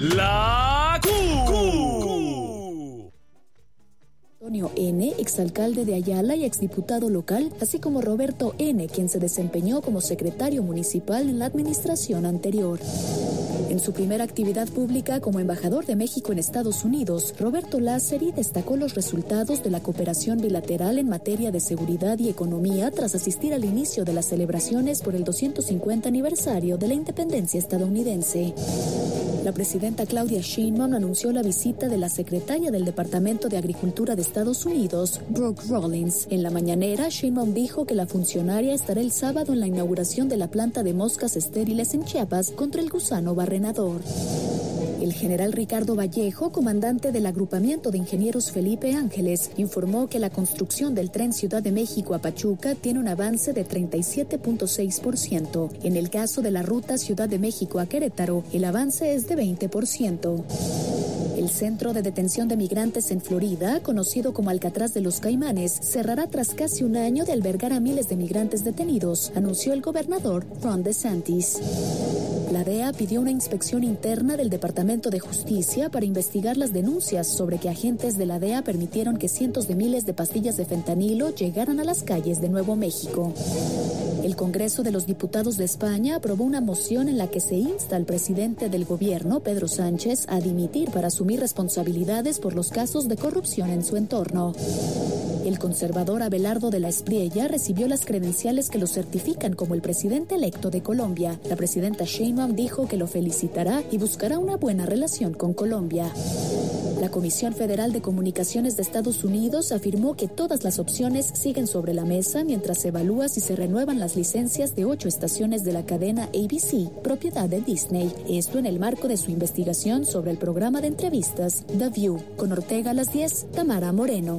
La Q. Antonio N., exalcalde de Ayala y exdiputado local, así como Roberto N., quien se desempeñó como secretario municipal en la administración anterior. En su primera actividad pública como embajador de México en Estados Unidos, Roberto Lázari destacó los resultados de la cooperación bilateral en materia de seguridad y economía tras asistir al inicio de las celebraciones por el 250 aniversario de la independencia estadounidense. La presidenta Claudia Sheinbaum anunció la visita de la secretaria del Departamento de Agricultura de Estados Unidos, Brooke Rollins. En la mañanera, Sheinbaum dijo que la funcionaria estará el sábado en la inauguración de la planta de moscas estériles en Chiapas contra el gusano barrenador. El general Ricardo Vallejo, comandante del agrupamiento de ingenieros Felipe Ángeles, informó que la construcción del tren Ciudad de México a Pachuca tiene un avance de 37.6%. En el caso de la ruta Ciudad de México a Querétaro, el avance es de 20%. El centro de detención de migrantes en Florida, conocido como Alcatraz de los Caimanes, cerrará tras casi un año de albergar a miles de migrantes detenidos, anunció el gobernador Ron DeSantis. La DEA pidió una inspección interna del Departamento de Justicia para investigar las denuncias sobre que agentes de la DEA permitieron que cientos de miles de pastillas de fentanilo llegaran a las calles de Nuevo México. El Congreso de los Diputados de España aprobó una moción en la que se insta al presidente del gobierno, Pedro Sánchez, a dimitir para asumir responsabilidades por los casos de corrupción en su entorno. El conservador Abelardo de la Espriella recibió las credenciales que lo certifican como el presidente electo de Colombia. La presidenta Sheinbaum dijo que lo felicitará y buscará una buena relación con Colombia. La Comisión Federal de Comunicaciones de Estados Unidos afirmó que todas las opciones siguen sobre la mesa mientras se evalúa si se renuevan las licencias de 8 estaciones de la cadena ABC, propiedad de Disney. Esto en el marco de su investigación sobre el programa de entrevistas The View. Con Ortega a las 10, Tamara Moreno.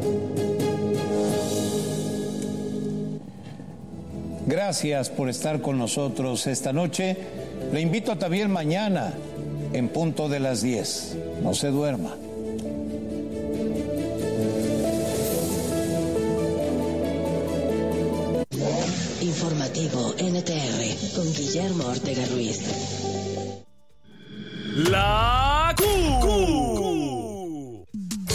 Gracias por estar con nosotros esta noche. Le invito también mañana en punto de las 10. No se duerma. Informativo NTR con Guillermo Ortega Ruiz. La Q.